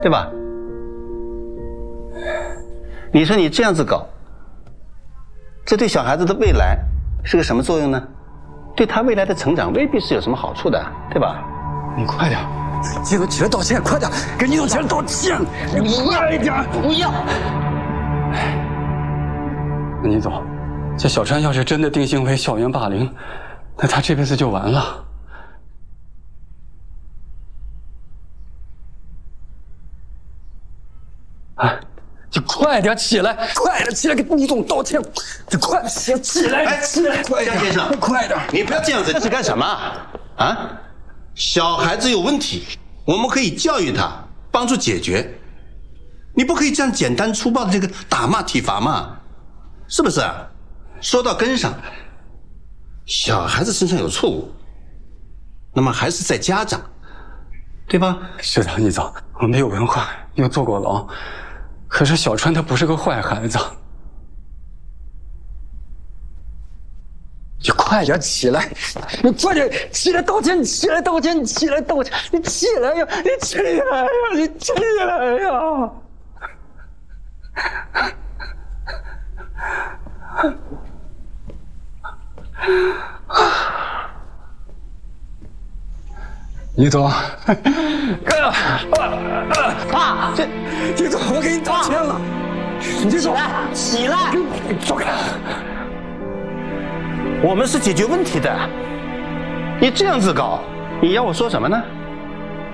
对吧？你说你这样子搞，这对小孩子的未来是个什么作用呢？对他未来的成长未必是有什么好处的，对吧？ 你快点，季总起来道歉，快点，给倪总起来道歉，你快一点， 不要。 倪总，这小川要是真的定性为校园霸凌，那他这辈子就完了。哎，就快点起来，快点起来给倪总道歉，就快起来，起来，快点， 江先生， 快点！ 你不要这样子，你是干什么啊？小孩子有问题，我们可以教育他，帮助解决。你不可以这样简单粗暴的这个打骂体罚嘛？是不是啊？说到根上，小孩子身上有错误，那么还是在家长，对吧？ 是的，倪总，我没有文化，又坐过牢，可是小川他不是个坏孩子。你快点起来！你快点起来道歉！你起来道歉！你起来道歉！你起来呀！你起来呀！你起来呀！倪总， 爸， 倪总，我给你道歉了。倪总， 起来！ 走开！ 我们是解决问题的，你这样子搞，你要我说什么呢？